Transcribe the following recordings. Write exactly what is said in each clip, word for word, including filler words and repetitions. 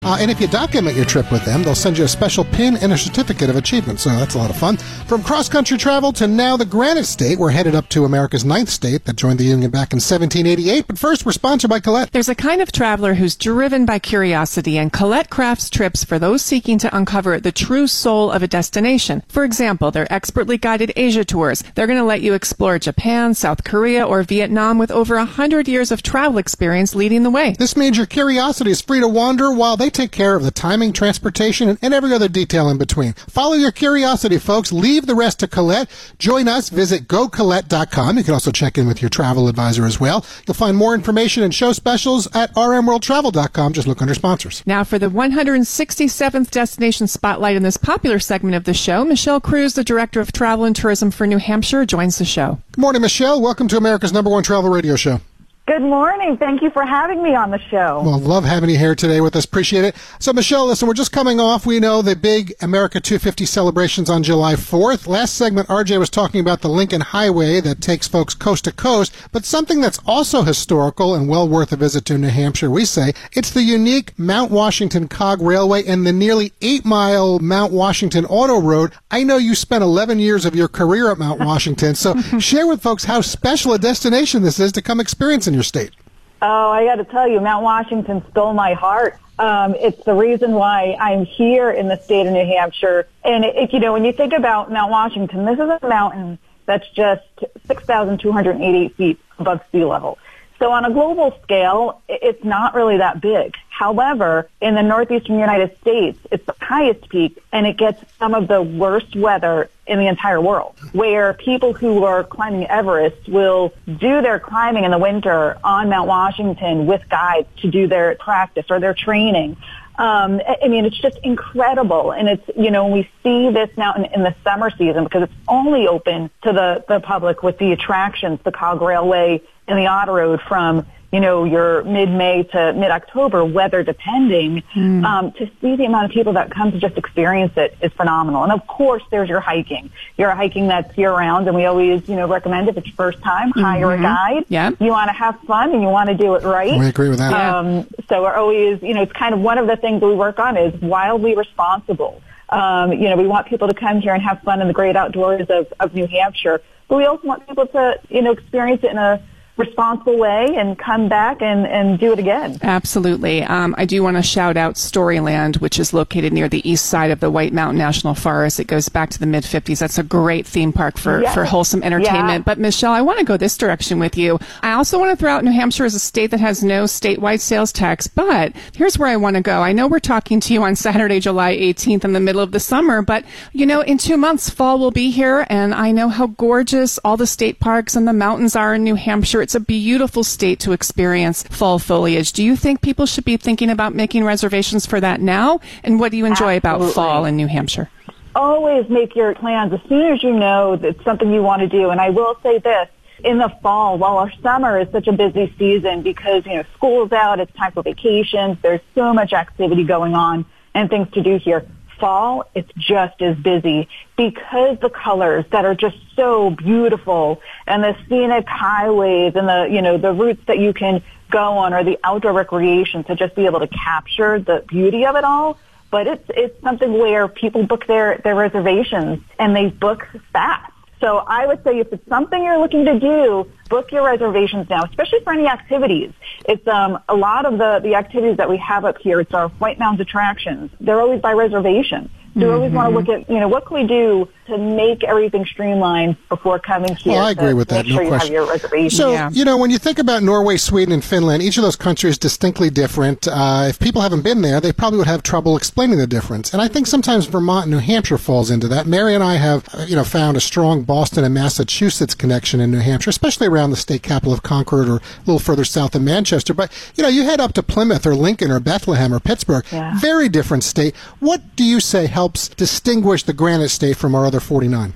Uh, and if you document your trip with them, they'll send you a special pin and a certificate of achievement, so that's a lot of fun. From cross-country travel to now the Granite State, we're headed up to America's ninth state that joined the Union back in seventeen eighty-eight. But first, we're sponsored by Colette. There's a kind of traveler who's driven by curiosity, and Colette crafts trips for those seeking to uncover the true soul of a destination. For example, their expertly guided Asia tours. They're going to let you explore Japan, South Korea, or Vietnam with over one hundred years of travel experience leading the way. This means your curiosity is free to wander while they take care of the timing, transportation, and every other detail in between. Follow your curiosity, folks. Leave the rest to Colette. Join us. Visit go colette dot com. You can also check in with your travel advisor as well. You'll find more information and show specials at r m world travel dot com. Just look under sponsors. Now for the one hundred sixty-seventh Destination Spotlight in this popular segment of the show, Michelle Cruz, the Director of Travel and Tourism for New Hampshire, joins the show. Good morning, Michelle. Welcome to America's number one travel radio show. Good morning. Thank you for having me on the show. Well, love having you here today with us. Appreciate it. So, Michelle, listen, we're just coming off, we know, the big America two fifty celebrations on July fourth. Last segment, R J was talking about the Lincoln Highway that takes folks coast to coast, but something that's also historical and well worth a visit to New Hampshire, we say, it's the unique Mount Washington Cog Railway and the nearly eight-mile Mount Washington Auto Road. I know you spent eleven years of your career at Mount Washington, so share with folks how special a destination this is to come experience in your state. Oh, I got to tell you, Mount Washington stole my heart. Um, it's the reason why I'm here in the state of New Hampshire. And, it, you know, when you think about Mount Washington, this is a mountain that's just six thousand two hundred eighty-eight feet above sea level. So on a global scale, it's not really that big. However, in the northeastern United States, it's the highest peak, and it gets some of the worst weather in the entire world, where people who are climbing Everest will do their climbing in the winter on Mount Washington with guides to do their practice or their training. Um, I mean, it's just incredible. And it's, you know, when we see this now in, in the summer season, because it's only open to the, the public with the attractions, the Cog Railway and the Auto Road from, you know, your mid-May to mid-October, weather depending, mm. um, to see the amount of people that come to just experience it is phenomenal. And of course, there's your hiking. Your hiking that's year-round, and we always, you know, recommend if it's your first time, mm-hmm. hire a guide. Yeah. You want to have fun and you want to do it right. We agree with that. Um, so we're always, you know, it's kind of one of the things we work on is wildly responsible. Um, you know, we want people to come here and have fun in the great outdoors of, of New Hampshire, but we also want people to, you know, experience it in a responsible way and come back and, and do it again. Absolutely. Um, I do want to shout out Storyland, which is located near the east side of the White Mountain National Forest. It goes back to the mid fifties. That's a great theme park for, yes. for wholesome entertainment. Yeah. But Michelle, I want to go this direction with you. I also want to throw out New Hampshire as a state that has no statewide sales tax, but here's where I want to go. I know we're talking to you on Saturday, July eighteenth in the middle of the summer, but you know, in two months, fall will be here, and I know how gorgeous all the state parks and the mountains are in New Hampshire. It's a beautiful state to experience fall foliage. Do you think people should be thinking about making reservations for that now? And what do you enjoy Absolutely. about fall in New Hampshire? Always make your plans as soon as you know that it's something you want to do. And I will say this, in the fall, while our summer is such a busy season because, you know, school's out, it's time for vacations, there's so much activity going on and things to do here. Fall, it's just as busy because the colors that are just so beautiful and the scenic highways and the, you know, the routes that you can go on or the outdoor recreation to just be able to capture the beauty of it all. But it's, it's something where people book their, their reservations and they book fast. So I would say if it's something you're looking to do, book your reservations now, especially for any activities. It's um, a lot of the, the activities that we have up here. It's our White Mountains attractions. They're always by reservation. So we always want to look at, you know, what can we do to make everything streamlined before coming here? Well, I agree with that, no question. Make sure you have your reservation. So, yeah. you know, when you think about Norway, Sweden, and Finland, each of those countries is distinctly different. Uh, if people haven't been there, they probably would have trouble explaining the difference. And I think sometimes Vermont and New Hampshire falls into that. Mary and I have, uh, you know, found a strong Boston and Massachusetts connection in New Hampshire, especially around the state capital of Concord or a little further south of Manchester. But, you know, you head up to Plymouth or Lincoln or Bethlehem or Pittsburgh, yeah. very different state. What do you say helps distinguish the Granite State from our other forty-nine?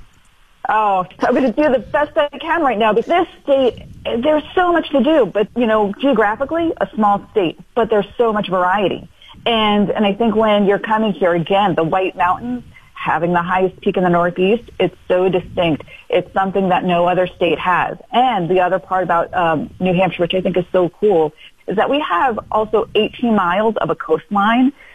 Oh, I'm going to do the best I can right now. But this state, there's so much to do. But, you know, geographically, a small state, but there's so much variety. And and I think when you're coming here, again, the White Mountains, having the highest peak in the Northeast, it's so distinct. It's something that no other state has. And the other part about um, New Hampshire, which I think is so cool, is that we have also eighteen miles of a coastline.